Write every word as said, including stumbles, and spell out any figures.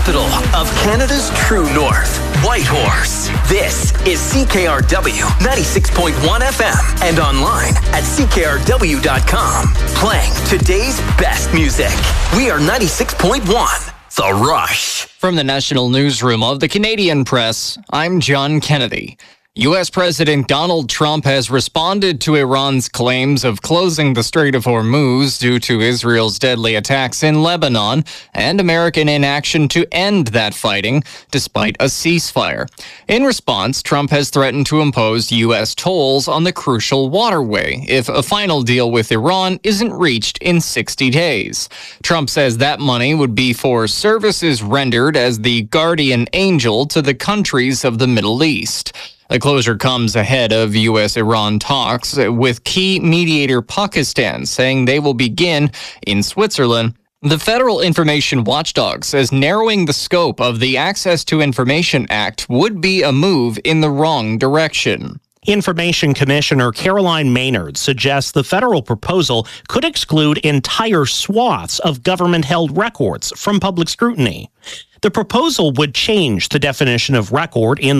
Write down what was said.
Capital of Canada's true north, Whitehorse. This is C K R W ninety-six point one F M and online at C K R W dot com. Playing today's best music. We are ninety-six point one, The Rush. From the National Newsroom of the Canadian Press, I'm John Kennedy. U S. President Donald Trump has responded to Iran's claims of closing the Strait of Hormuz due to Israel's deadly attacks in Lebanon and American inaction to end that fighting, despite a ceasefire. In response, Trump has threatened to impose U S tolls on the crucial waterway if a final deal with Iran isn't reached in sixty days. Trump says that money would be for services rendered as the guardian angel to the countries of the Middle East. The closure comes ahead of U S Iran talks, with key mediator Pakistan saying they will begin in Switzerland. The Federal Information Watchdog says narrowing the scope of the Access to Information Act would be a move in the wrong direction. Information Commissioner Caroline Maynard suggests the federal proposal could exclude entire swaths of government-held records from public scrutiny. The proposal would change the definition of record in